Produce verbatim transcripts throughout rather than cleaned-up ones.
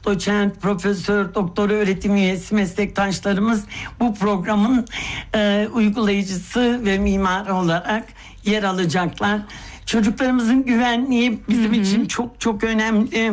doçent, profesör, doktor öğretim üyesi meslektaşlarımız bu programın e, uygulayıcısı ve mimarı olarak yer alacaklar. Çocuklarımızın güvenliği bizim hı hı. için çok çok önemli.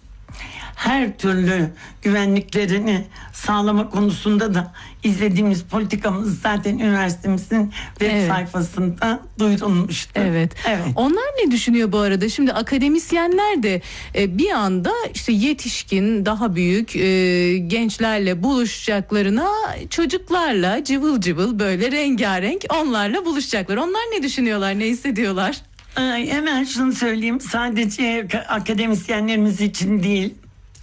Her türlü güvenliklerini sağlama konusunda da izlediğimiz politikamız zaten üniversitemizin web evet. sayfasında duyurulmuştu. Evet. evet. Onlar ne düşünüyor bu arada? Şimdi akademisyenler de bir anda işte yetişkin, daha büyük gençlerle buluşacaklarına çocuklarla cıvıl cıvıl böyle rengarenk onlarla buluşacaklar. Onlar ne düşünüyorlar, ne hissediyorlar? Ay, hemen şunu söyleyeyim. Sadece akademisyenlerimiz için değil.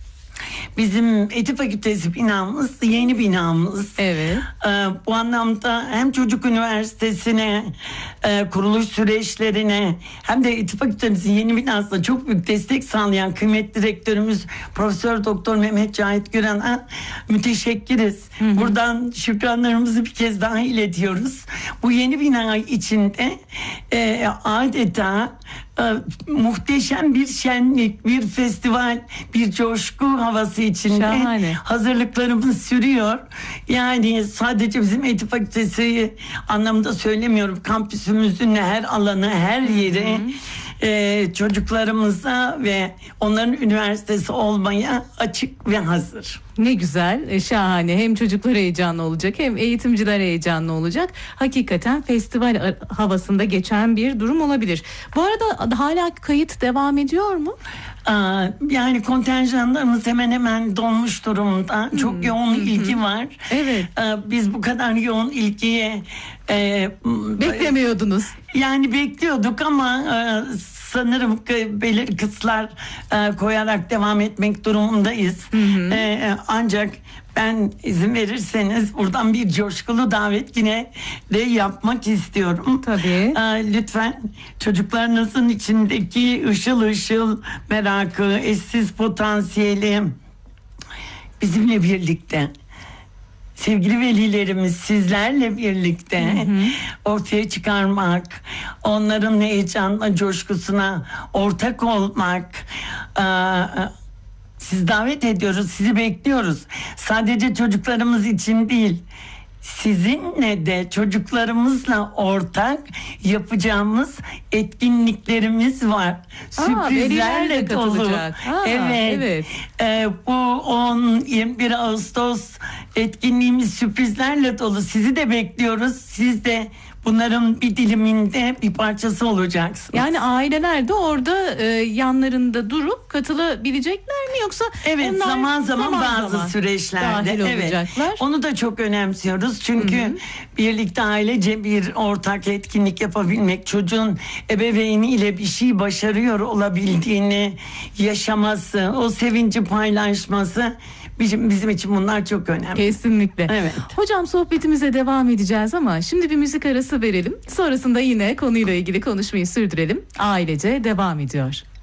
Bizim Eğitim Fakültesi binamız yeni binamız. Evet. Ee, bu anlamda hem çocuk üniversitesine, e, kuruluş süreçlerine hem de Eğitim Fakültemizin yeni binasına çok büyük destek sağlayan kıymetli direktörümüz Profesör Doktor Mehmet Cahit Güran'a müteşekkiriz. Hı hı. Buradan şükranlarımızı bir kez daha iletiyoruz. Bu yeni bina içinde e, adeta e, muhteşem bir şenlik, bir festival, bir coşku havası içinde Şahane. hazırlıklarımız sürüyor. Yani sadece bizim Eğitim Fakültesi anlamında söylemiyorum. Kampüsümüzün her alanı, her yeri e, çocuklarımıza ve onların üniversitesi olmaya açık ve hazır. Ne güzel, şahane. Hem çocuklar heyecanlı olacak hem eğitimciler heyecanlı olacak. Hakikaten festival havasında geçen bir durum olabilir. Bu arada hala kayıt devam ediyor mu? Yani kontenjanlarımız hemen hemen dolmuş durumda. Hmm. Çok yoğun hmm. ilgi var. Evet. Biz bu kadar yoğun ilgiye e, beklemiyordunuz. Yani bekliyorduk ama e, sanırım belirli kısıtlar e, koyarak devam etmek durumundayız. Hmm. E, ancak ben izin verirseniz buradan bir coşkulu davet yine de yapmak istiyorum. Tabii. Ee, lütfen çocuklarınızın içindeki ışıl ışıl merakı, eşsiz potansiyeli bizimle birlikte, sevgili velilerimiz sizlerle birlikte hı hı. ortaya çıkarmak, onların heyecanla, coşkusuna ortak olmak. Ee, Sizi davet ediyoruz, sizi bekliyoruz. Sadece çocuklarımız için değil, sizinle de çocuklarımızla ortak yapacağımız etkinliklerimiz var. Aa, sürprizlerle dolu. Aa, evet. evet. Ee, bu on yirmi bir Ağustos etkinliğimiz sürprizlerle dolu. Sizi de bekliyoruz. Siz de bunların bir diliminde bir parçası olacaksınız. Yani aileler de orada e, yanlarında durup katılabilecekler mi, yoksa evet onlar zaman zaman, zaman bazı zaman süreçlerde evet olacaklar. Onu da çok önemsiyoruz. Çünkü Hı-hı. birlikte ailece bir ortak etkinlik yapabilmek, çocuğun ebeveyniyle bir şey başarıyor olabildiğini yaşaması, o sevinci paylaşması bizim, bizim için bunlar çok önemli. Kesinlikle. Evet. Hocam sohbetimize devam edeceğiz ama şimdi bir müzik arası verelim. Sonrasında yine konuyla ilgili konuşmayı sürdürelim. Ailece devam ediyor.